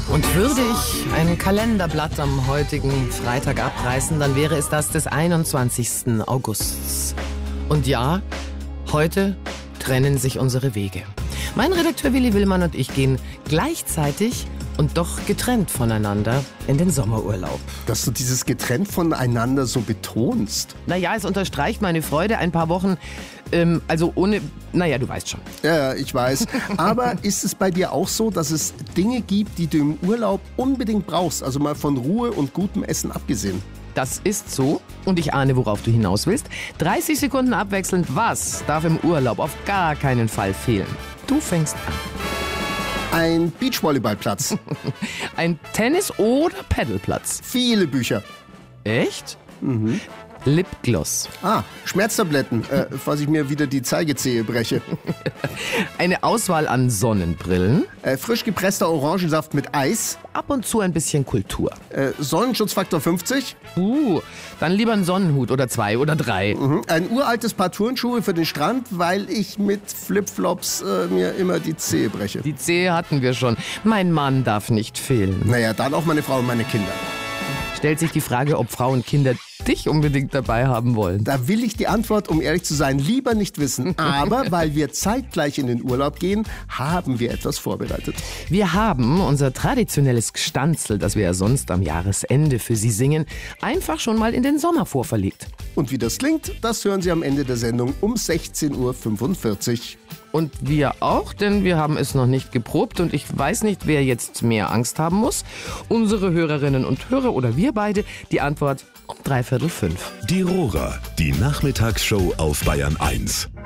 Und würde ich ein Kalenderblatt am heutigen Freitag abreißen, dann wäre es das des 21. Augusts. Und ja, heute trennen sich unsere Wege. Mein Redakteur Willi Willmann und ich gehen gleichzeitig und doch getrennt voneinander in den Sommerurlaub. Dass du dieses getrennt voneinander so betonst. Naja, es unterstreicht meine Freude, ein paar Wochen, also ohne, naja, du weißt schon. Ja, ich weiß. Aber ist es bei dir auch so, dass es Dinge gibt, die du im Urlaub unbedingt brauchst? Also mal von Ruhe und gutem Essen abgesehen. Das ist so und ich ahne, worauf du hinaus willst. 30 Sekunden abwechselnd, was darf im Urlaub auf gar keinen Fall fehlen? Du fängst an. Ein Beachvolleyballplatz. Ein Tennis- oder Paddleplatz? Viele Bücher. Echt? Mhm. Lipgloss. Schmerztabletten, falls ich mir wieder die Zeigezehe breche. Eine Auswahl an Sonnenbrillen. Frisch gepresster Orangensaft mit Eis. Ab und zu ein bisschen Kultur. Sonnenschutzfaktor 50. Dann lieber einen Sonnenhut oder 2 oder 3. Ein uraltes Paar Turnschuhe für den Strand, weil ich mit Flipflops mir immer die Zehe breche. Die Zehe hatten wir schon. Mein Mann darf nicht fehlen. Naja, dann auch meine Frau und meine Kinder. Stellt sich die Frage, ob Frau und Kinder dich unbedingt dabei haben wollen. Da will ich die Antwort, um ehrlich zu sein, lieber nicht wissen. Aber weil wir zeitgleich in den Urlaub gehen, haben wir etwas vorbereitet. Wir haben unser traditionelles Gstanzl, das wir ja sonst am Jahresende für Sie singen, einfach schon mal in den Sommer vorverlegt. Und wie das klingt, das hören Sie am Ende der Sendung um 16:45 Uhr. Und wir auch, denn wir haben es noch nicht geprobt und ich weiß nicht, wer jetzt mehr Angst haben muss. Unsere Hörerinnen und Hörer oder wir beide. Die Antwort um 16:45. Die Rohrer, die Nachmittagsshow auf Bayern 1.